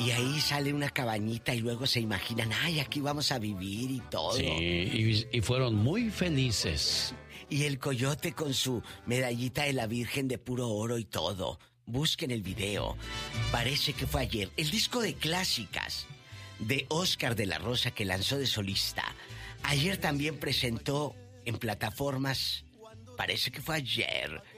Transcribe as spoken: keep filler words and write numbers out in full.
Y ahí sale una cabañita y luego se imaginan, ay, aquí vamos a vivir y todo. Sí, y, y fueron muy felices. Y el coyote con su medallita de la Virgen de puro oro y todo. Busquen el video. Parece que fue ayer. El disco de clásicas de Óscar de la Rosa que lanzó de solista. Ayer también presentó en plataformas. Parece que fue ayer.